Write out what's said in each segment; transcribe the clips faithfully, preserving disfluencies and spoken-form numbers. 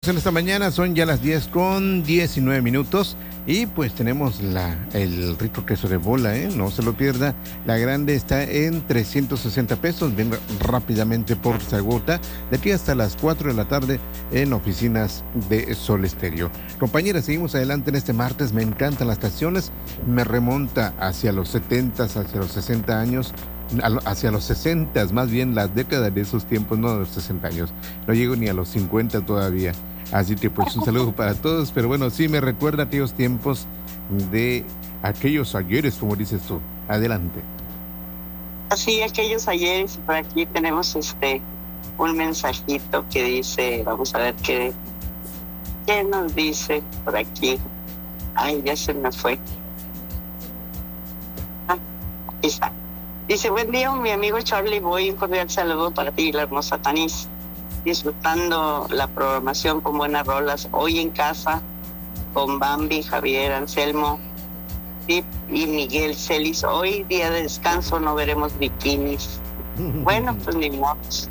En esta mañana son ya las diez con diecinueve minutos y pues tenemos la, el rico queso de bola, ¿eh? No se lo pierda. La grande está en trescientos sesenta pesos, venga rápidamente por se agota. De aquí hasta las cuatro de la tarde en oficinas de Sol Estéreo. Compañeras, seguimos adelante en este martes. Me encantan las estaciones, me remonta hacia los setenta, hacia los sesenta años. Hacia los sesenta, más bien las décadas de esos tiempos, no de los sesenta años. No llego ni a los cincuenta todavía. Así que pues un saludo para todos, pero bueno, sí me recuerda aquellos tiempos de aquellos ayeres, como dices tú. Adelante. Así, aquellos ayeres, por aquí tenemos este un mensajito que dice, vamos a ver qué, qué nos dice por aquí. Ay, ya se me fue. Ah, aquí está. Dice, buen día, mi amigo Charlie Boy, un cordial saludo para ti y la hermosa Tanis. Disfrutando la programación con buenas rolas, hoy en casa, con Bambi, Javier, Anselmo, Tip y Miguel Celis. Hoy día de descanso, no veremos bikinis. Bueno, pues ni modos,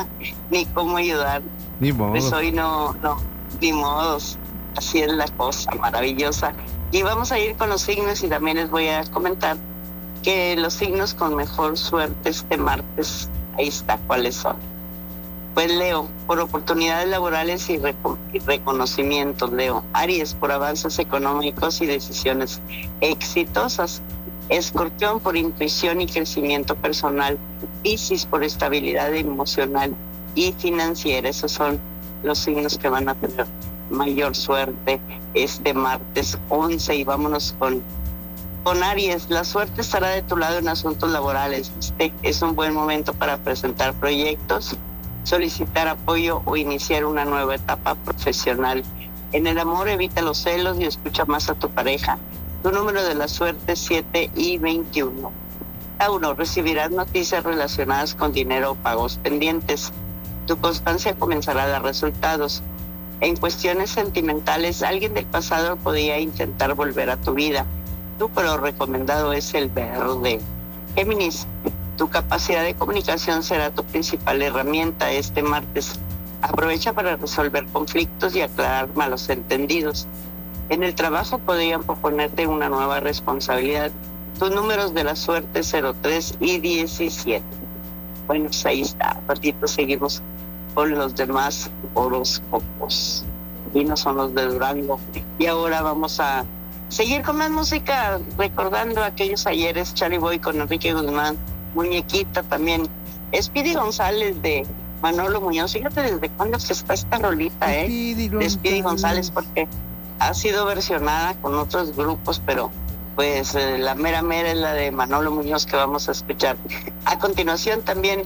ni cómo ayudar. Ni modos. Pues hoy no, no, ni modos. Así es la cosa, maravillosa. Y vamos a ir con los signos y también les voy a comentar que los signos con mejor suerte este martes, ahí está, ¿cuáles son? Pues Leo, por oportunidades laborales y, reco- y reconocimientos, Leo. Aries, por avances económicos y decisiones exitosas. Escorpión, por intuición y crecimiento personal. Piscis, por estabilidad emocional y financiera. Esos son los signos que van a tener mayor suerte este martes once. Y vámonos con Con Aries, la suerte estará de tu lado en asuntos laborales. Este es un buen momento para presentar proyectos, solicitar apoyo o iniciar una nueva etapa profesional. En el amor, evita los celos y escucha más a tu pareja. Tu número de la suerte es siete y veintiuno. Tauro, recibirás noticias relacionadas con dinero o pagos pendientes. Tu constancia comenzará a dar resultados. En cuestiones sentimentales, alguien del pasado podría intentar volver a tu vida. Tu color recomendado es el verde. Géminis, tu capacidad de comunicación será tu principal herramienta este martes. Aprovecha para resolver conflictos y aclarar malos entendidos. En el trabajo podrían proponerte una nueva responsabilidad. Tus números de la suerte cero tres y diecisiete. Bueno, pues ahí está. Ratito seguimos con los demás horóscopos. Y no son los de Durango. Y ahora vamos a seguir con más música, recordando aquellos ayeres. Charlie Boy con Enrique Guzmán, Muñequita también. Speedy González de Manolo Muñoz. Fíjate desde cuándo se está esta rolita, ¿eh? Speedy de Speedy González, porque ha sido versionada con otros grupos, pero pues eh, la mera mera es la de Manolo Muñoz que vamos a escuchar. A continuación también,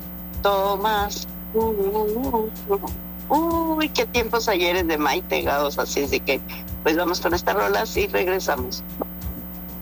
Tomás. Uh, uh, uh, uh, uy, qué tiempos ayeres de Maite Gaos, así es de que pues vamos con estas rolas y regresamos.